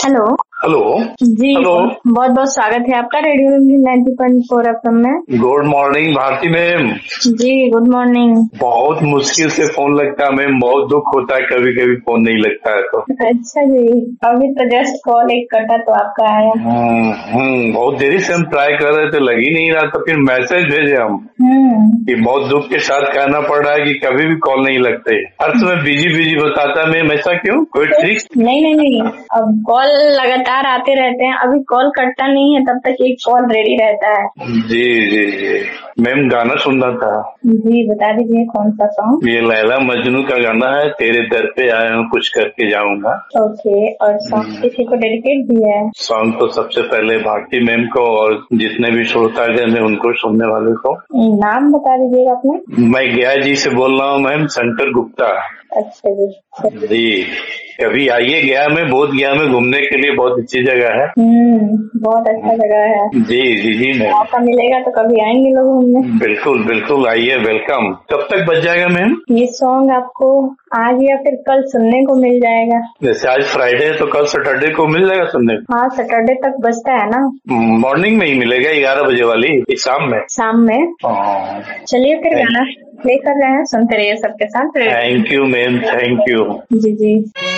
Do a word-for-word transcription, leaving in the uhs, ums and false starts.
Hello. Hello. जी hello. बहुत बहुत स्वागत है आपका radio ninety point four FM में। Good morning Bharti ma'am. जी गुड मॉर्निंग। बहुत मुश्किल से फोन लगता है मैम, बहुत दुख होता है कभी कभी फोन नहीं लगता है तो। अच्छा जी, अभी तो जस्ट कॉल एक कटा तो आपका आया। हम्म हम्म बहुत देरी से हम ट्राई कर रहे थे, लग ही नहीं रहा, तो फिर मैसेज भेजे हम हम्म कि बहुत दुख के साथ कहना पड़ रहा है कि कभी भी कॉल नहीं लगते। हर समय बिजी बिजी बताता है मैम, ऐसा क्यों? कोई ट्रिक? नहीं नहीं नहीं, अब कॉल लगातार आते रहते हैं, अभी कॉल कटता नहीं है तब तक एक कॉल रेडी रहता है। जी जी जी मैम, गाना सुनना था। जी बता दीजिए कौन सा सॉन्ग। ये लैला मजनू का गाना है, तेरे दर पे आया हूँ कुछ करके जाऊंगा। ओके, और सॉन्ग किसी को डेडिकेट भी है? सॉन्ग तो सबसे पहले भारती मैम को और जितने भी श्रोतागण है उनको, सुनने वाले को। नाम बता दीजिएगा अपना। मैं गया जी से बोल रहा हूँ मैम, शंकर गुप्ता। अच्छा जी। जी, कभी आइए गया में, बोध गया में घूमने के लिए बहुत अच्छी जगह है। हम्म बहुत अच्छा जगह है। जी जी जी मैम, मौका मिलेगा तो कभी आएंगे लोग घूमने। बिल्कुल बिल्कुल आइए, वेलकम। कब तक बच जाएगा मैम? ये सॉन्ग आपको आज या फिर कल सुनने को मिल जाएगा। जैसे आज फ्राइडे है तो कल सैटरडे को मिल जाएगा सुनने को। हाँ सैटरडे तक बजता है ना। मॉर्निंग में ही मिलेगा, ग्यारह बजे वाली, कि शाम में? शाम में। हाँ। चलिए फिर गाना प्ले कर रहे हैं, सुनते रहिए सबके साथ। Thank you ma'am, thank you. Ji ji.